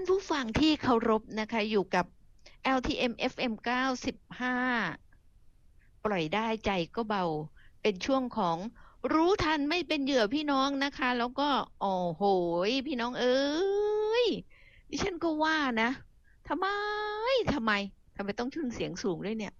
ผู้ฟังที่เคารพนะคะอยู่กับ LTM FM 95ปล่อยได้ใจก็เบาเป็นช่วงของรู้ทันไม่เป็นเหยื่อพี่น้องนะคะแล้วก็โอ้โหพี่น้องเอ้ยดิฉันก็ว่านะทำไมทำไมทำไมต้องขึ้นเสียงสูงด้วยเนี่ย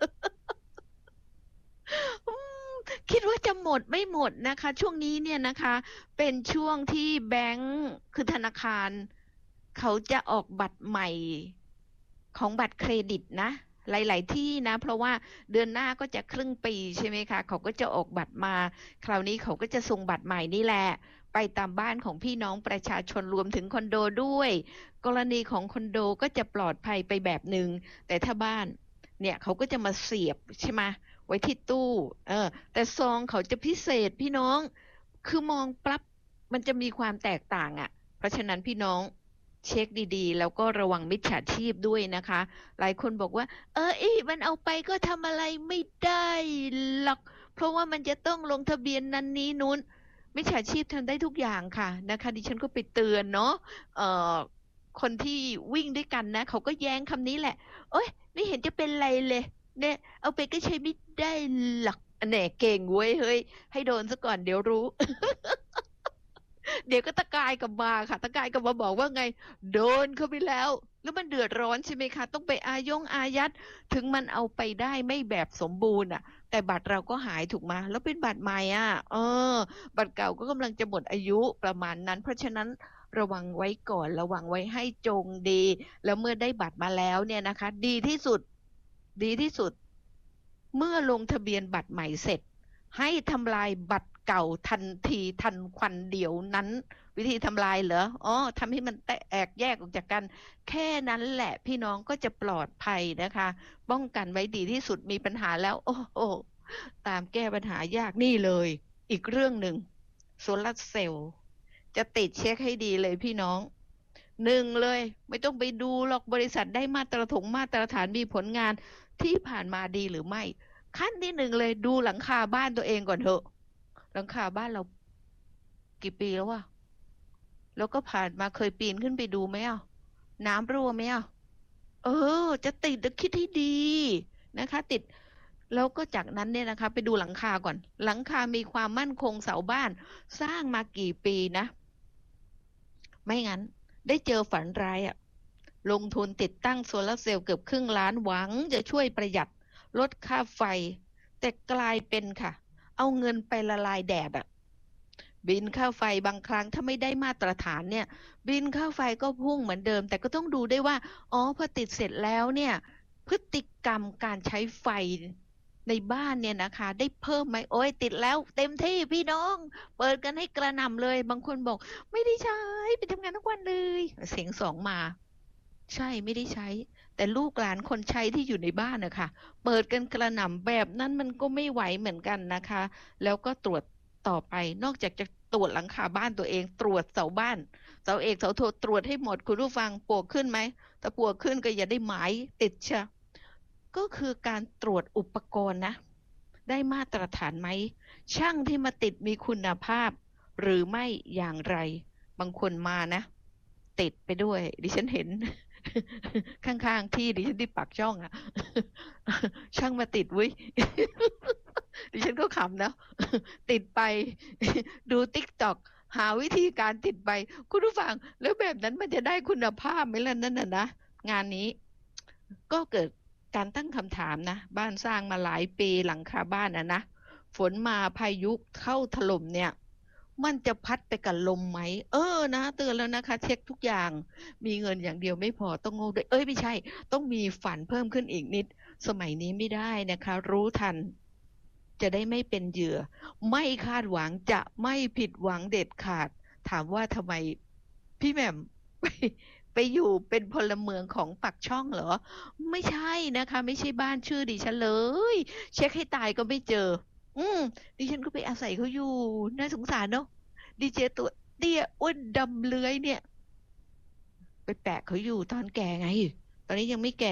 อืมคิดว่าจะหมดไม่หมดนะคะช่วงนี้เนี่ยนะคะเป็นช่วงที่แบงก์คือธนาคารเขาจะออกบัตรใหม่ของบัตรเครดิตนะหลายๆที่นะเพราะว่าเดือนหน้าก็จะครึ่งปีใช่ไหมคะเขาก็จะออกบัตรมาคราวนี้เขาก็จะส่งบัตรใหม่นี่แหละไปตามบ้านของพี่น้องประชาชนรวมถึงคอนโดด้วยกรณีของคอนโดก็จะปลอดภัยไปแบบหนึ่งแต่ถ้าบ้านเนี่ยเขาก็จะมาเสียบใช่ไหม ไว้ที่ตู้แต่ซองเขาจะพิเศษพี่น้อง คือมองปั๊บมันจะมีความแตกต่างอ่ะเพราะฉะนั้นพี่น้องเช็คดีๆแล้วก็ระวังมิจฉาชีพด้วยนะคะ หลายคนบอกว่ามันเอาไปก็ทำอะไรไม่ได้หรอก เพราะว่ามันจะต้องลงทะเบียนนั้นนี้นู้นมิจฉาชีพทำได้ทุกอย่างค่ะนะคะดิฉันก็ไปเตือนเนาะเอ่อคนที่วิ่งด้วยกันนะเขาก็แย้งคำนี้แหละโอ๊ยไม่เห็นจะเป็นไรเลยเนี่ยเอาไปก็ใช้ไม่ได้หรอกอันแหน่เก่งเว้ยเฮ้ยให้โดนซะก่อนเดี๋ยวรู้ เดี๋ยวก็ตะกายกลับมาค่ะตะกายกลับมาบอกว่าไงโดนเข้าไปแล้วแล้วมันเดือดร้อนใช่ไหมคะต้องไปอายัดถึงมันเอาไปได้ไม่แบบสมบูรณ์อ่ะแต่บัตรเราก็หายถูกไหมแล้วเป็นบัตรใหม่อ่ะบัตรเก่าก็กำลังจะหมดอายุประมาณนั้นเพราะฉะนั้นระวังไว้ก่อนระวังไว้ให้จงดีแล้วเมื่อได้บัตรมาแล้วเนี่ยนะคะดีที่สุดเมื่อลงทะเบียนบัตรใหม่เสร็จ ให้ทำลายบัตรเก่าทันทีทันควันเดียวนั้นวิธีทำลายเหรอทำให้มันแตกแยกออกจากกันแค่นั้นแหละพี่น้องก็จะปลอดภัยนะคะป้องกันไว้ดีที่สุดมีปัญหาแล้วโอ้โหตามแก้ปัญหายากนี่เลยอีกเรื่องหนึ่งโซลาร์เซลล์จะติดเช็คให้ดีเลยพี่น้องหนึ่งเลยไม่ต้องไปดูหรอกบริษัทได้มาตรฐานมีผลงานที่ผ่านมาดีหรือไม่ ขั้นที่หนึ่งเลยดูหลังคาบ้านตัวเองก่อนเถอะหลังคาบ้านเรากี่ปีแล้ววะแล้วก็ผ่านมาเคยปีนขึ้นไปดูไหมอ่ะน้ำรั่วไหมอ่ะเอจะติดคิดให้ดีนะคะติดแล้วก็จากนั้นเนี่ยนะคะไปดูหลังคาก่อนหลังคามีความมั่นคงเสาบ้านสร้างมากี่ปีนะไม่งั้นได้เจอฝันร้ายอ่ะลงทุนติดตั้งโซลาร์เซลล์เกือบครึ่งล้านหวังจะช่วยประหยัดลดค่าไฟ แต่กลายเป็นค่ะ เอาเงินไปละลายแดดอะบินค่าไฟบางครั้งถ้าไม่ได้มาตรฐานเนี่ยบินค่าไฟก็พุ่งเหมือนเดิมแต่ก็ต้องดูได้วยว่าพอติดเสร็จแล้วเนี่ยพฤติกรรมการใช้ไฟในบ้านเนี่ยนะคะได้เพิ่มไหมโอ้ยติดแล้วเต็มที่พี่น้องเปิดกันให้กระหน่ำเลยบางคนบอกไม่ได้ใช้ไปทำงานทุกวันเลยเสียงสองมาใช่ไม่ได้ใช้แต่ลูกหลานคนใช้ที่อยู่ในบ้านนะคะ เปิดกันกระหน่ำแบบนั้นมันก็ไม่ไหวเหมือนกันนะคะแล้วก็ตรวจต่อไปนอกจากจะตรวจหลังคาบ้านตัวเองตรวจเสาบ้านเสาเอกเสาโทตรวจให้หมดคุณผู้ฟังปลวกขึ้นไหมถ้าปลวกขึ้นก็อย่าได้หมายติดเชะก็คือการตรวจอุปกรณ์นะได้มาตรฐานไหมช่างที่มาติดมีคุณภาพหรือไม่อย่างไรบางคนมานะติดไปด้วยดิฉันเห็น ข้างๆที่ดิฉันที่ปากช่องอ่ะช่างมาติดเว้ยดิฉันก็ขำนะติดไปดูติ๊กต็อกหาวิธีการติดไปคุณผู้ฟังแล้วแบบนั้นมันจะได้คุณภาพไหมล่ะนั่นน่ะนะงานนี้ก็เกิดการตั้งคำถามนะบ้านสร้างมาหลายปีหลังคาบ้านนะฝนมาพายุเข้าถล่มเนี่ยมันจะพัดไปกับลมไหมนะเตือนแล้วนะคะเช็คทุกอย่าง มีเงินอย่างเดียวไม่พอต้องโง่ด้วยไม่ใช่ต้องมีฝันเพิ่มขึ้นอีกนิดสมัยนี้ไม่ได้นะคะรู้ทันจะได้ไม่เป็นเหยื่อไม่คาดหวังจะไม่ผิดหวังเด็ดขาดถามว่าทำไมพี่แหม่มไปไปอยู่เป็นพลเมืองของปักช่องเหรอไม่ใช่นะคะไม่ใช่บ้านชื่อดิฉันเลยเช็คให้ตายก็ไม่เจออืมดิฉันก็ไปอาศัยเขาอยู่น่าสงสารเนาะดีเจตัวเตี้ยอ้วนดำเลื้อยเนี่ย ไปแปะเขาอยู่ตอนแก่ไง ตอนนี้ยังไม่แก่